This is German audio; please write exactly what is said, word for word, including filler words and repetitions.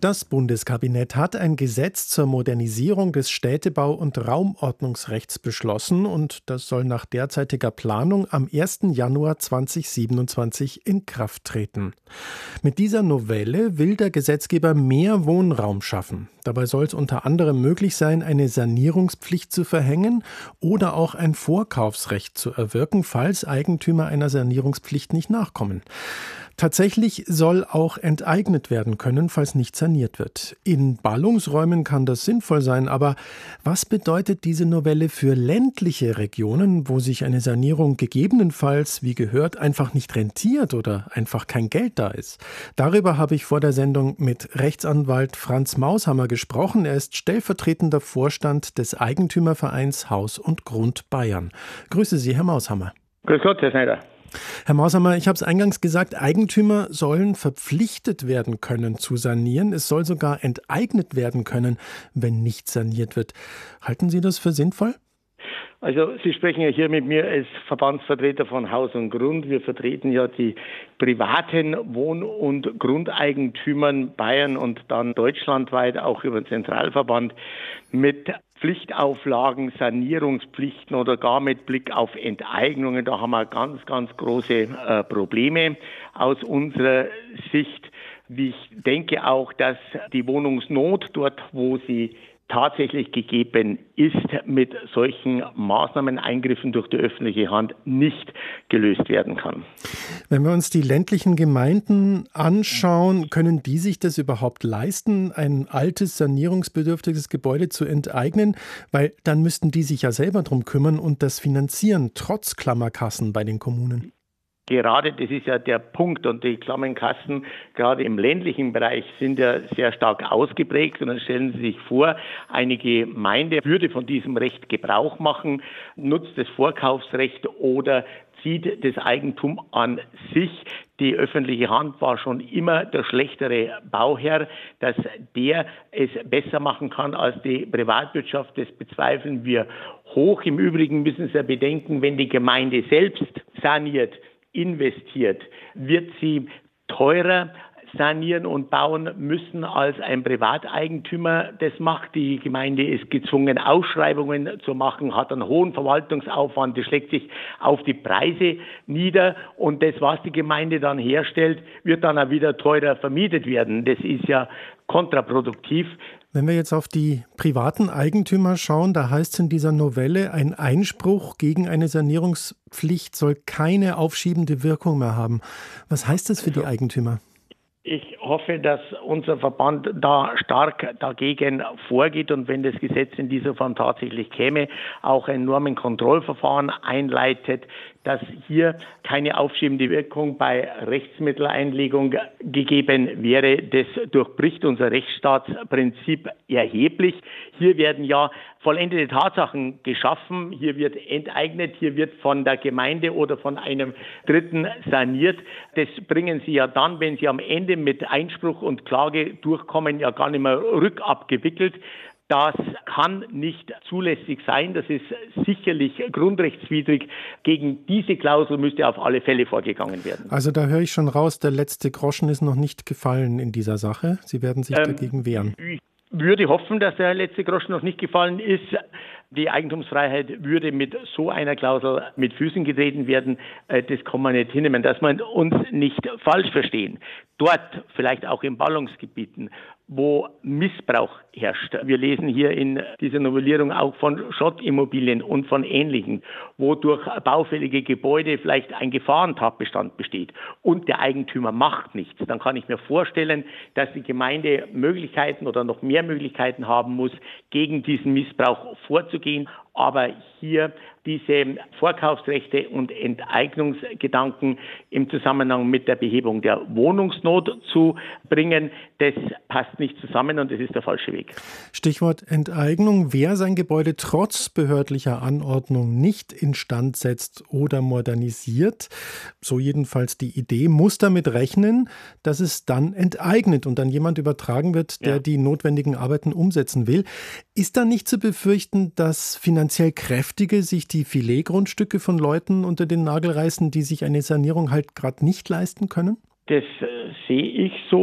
Das Bundeskabinett hat ein Gesetz zur Modernisierung des Städtebau- und Raumordnungsrechts beschlossen und das soll nach derzeitiger Planung am ersten Januar zweitausendsiebenundzwanzig in Kraft treten. Mit dieser Novelle will der Gesetzgeber mehr Wohnraum schaffen. Dabei soll es unter anderem möglich sein, eine Sanierungspflicht zu verhängen oder auch ein Vorkaufsrecht zu erwirken, falls Eigentümer einer Sanierungspflicht nicht nachkommen. Tatsächlich soll auch enteignet werden können, falls nicht saniert wird. In Ballungsräumen kann das sinnvoll sein, aber was bedeutet diese Novelle für ländliche Regionen, wo sich eine Sanierung gegebenenfalls, wie gehört, einfach nicht rentiert oder einfach kein Geld da ist? Darüber habe ich vor der Sendung mit Rechtsanwalt Franz Maushammer gesprochen. Er ist stellvertretender Vorstand des Eigentümervereins Haus und Grund Bayern. Grüße Sie, Herr Maushammer. Grüß Gott, Herr Schneider. Herr Maushammer, ich habe es eingangs gesagt, Eigentümer sollen verpflichtet werden können zu sanieren. Es soll sogar enteignet werden können, wenn nicht saniert wird. Halten Sie das für sinnvoll? Also Sie sprechen ja hier mit mir als Verbandsvertreter von Haus und Grund. Wir vertreten ja die privaten Wohn- und Grundeigentümern Bayern und dann deutschlandweit auch über den Zentralverband mit Pflichtauflagen, Sanierungspflichten oder gar mit Blick auf Enteignungen. Da haben wir ganz, ganz große äh, Probleme aus unserer Sicht. Ich denke auch, dass die Wohnungsnot dort, wo sie tatsächlich gegeben ist, mit solchen Maßnahmen, Eingriffen durch die öffentliche Hand nicht gelöst werden kann. Wenn wir uns die ländlichen Gemeinden anschauen, können die sich das überhaupt leisten, ein altes, sanierungsbedürftiges Gebäude zu enteignen? Weil dann müssten die sich ja selber drum kümmern und das finanzieren, trotz Klammerkassen bei den Kommunen. Gerade, das ist ja der Punkt, und die Klammerkassen gerade im ländlichen Bereich sind ja sehr stark ausgeprägt. Und dann stellen Sie sich vor, eine Gemeinde würde von diesem Recht Gebrauch machen, nutzt das Vorkaufsrecht oder zieht das Eigentum an sich. Die öffentliche Hand war schon immer der schlechtere Bauherr, dass der es besser machen kann als die Privatwirtschaft. Das bezweifeln wir hoch. Im Übrigen müssen Sie ja bedenken, wenn die Gemeinde selbst saniert, investiert, wird sie teurer sanieren und bauen müssen, als ein Privateigentümer das macht. Die Gemeinde ist gezwungen, Ausschreibungen zu machen, hat einen hohen Verwaltungsaufwand, das schlägt sich auf die Preise nieder und das, was die Gemeinde dann herstellt, wird dann auch wieder teurer vermietet werden. Das ist ja kontraproduktiv. Wenn wir jetzt auf die privaten Eigentümer schauen, da heißt es in dieser Novelle, ein Einspruch gegen eine Sanierungspflicht soll keine aufschiebende Wirkung mehr haben. Was heißt das für die Eigentümer? Ich hoffe, dass unser Verband da stark dagegen vorgeht und wenn das Gesetz in dieser Form tatsächlich käme, auch ein Normenkontrollverfahren einleitet, dass hier keine aufschiebende Wirkung bei Rechtsmitteleinlegung gegeben wäre. Das durchbricht unser Rechtsstaatsprinzip erheblich. Hier werden ja vollendete Tatsachen geschaffen. Hier wird enteignet, hier wird von der Gemeinde oder von einem Dritten saniert. Das bringen Sie ja dann, wenn Sie am Ende mit Einspruch und Klage durchkommen, ja gar nicht mehr rückabgewickelt. Das kann nicht zulässig sein. Das ist sicherlich grundrechtswidrig. Gegen diese Klausel müsste auf alle Fälle vorgegangen werden. Also da höre ich schon raus, der letzte Groschen ist noch nicht gefallen in dieser Sache. Sie werden sich ähm, dagegen wehren. Ich würde hoffen, dass der letzte Groschen noch nicht gefallen ist. Die Eigentumsfreiheit würde mit so einer Klausel mit Füßen getreten werden. Das kann man nicht hinnehmen. Dass man uns nicht falsch verstehen. Dort, vielleicht auch in Ballungsgebieten, wo Missbrauch herrscht. Wir lesen hier in dieser Novellierung auch von Schottimmobilien und von Ähnlichen, wo durch baufällige Gebäude vielleicht ein Gefahrentatbestand besteht und der Eigentümer macht nichts. Dann kann ich mir vorstellen, dass die Gemeinde Möglichkeiten oder noch mehr Möglichkeiten haben muss, gegen diesen Missbrauch vorzugehen. Aber hier diese Vorkaufsrechte und Enteignungsgedanken im Zusammenhang mit der Behebung der Wohnungsnot zu bringen, das passt nicht zusammen und das ist der falsche Weg. Stichwort Enteignung. Wer sein Gebäude trotz behördlicher Anordnung nicht instand setzt oder modernisiert, so jedenfalls die Idee, muss damit rechnen, dass es dann enteignet und dann jemand übertragen wird, der ja. die notwendigen Arbeiten umsetzen will. Ist da nicht zu befürchten, dass finanziell Kräftige sich die Filetgrundstücke von Leuten unter den Nagel reißen, die sich eine Sanierung halt gerade nicht leisten können? Das äh, sehe ich so.